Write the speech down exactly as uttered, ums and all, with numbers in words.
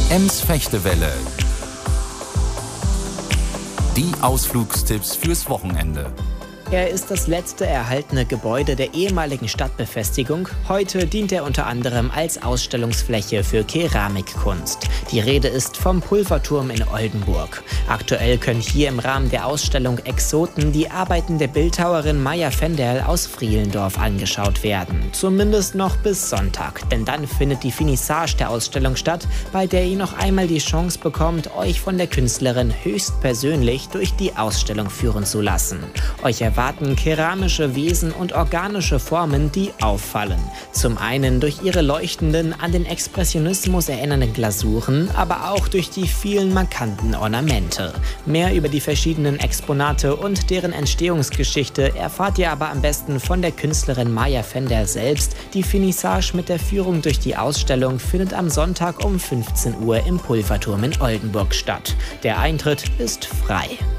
Ems Fechtewelle. Die Ausflugstipps fürs Wochenende. Er ist das letzte erhaltene Gebäude der ehemaligen Stadtbefestigung. Heute dient er unter anderem als Ausstellungsfläche für Keramikkunst. Die Rede ist vom Pulverturm in Oldenburg. Aktuell können hier im Rahmen der Ausstellung Exoten die Arbeiten der Bildhauerin Maya Fenderl aus Frielendorf angeschaut werden. Zumindest noch bis Sonntag, denn dann findet die Finissage der Ausstellung statt, bei der ihr noch einmal die Chance bekommt, euch von der Künstlerin höchstpersönlich durch die Ausstellung führen zu lassen. Euch erwarten keramische Wesen und organische Formen, die auffallen. Zum einen durch ihre leuchtenden, an den Expressionismus erinnernden Glasuren, aber auch durch die vielen markanten Ornamente. Mehr über die verschiedenen Exponate und deren Entstehungsgeschichte erfahrt ihr aber am besten von der Künstlerin Maya Fenderl selbst. Die Finissage mit der Führung durch die Ausstellung findet am Sonntag um fünfzehn Uhr im Pulverturm in Oldenburg statt. Der Eintritt ist frei.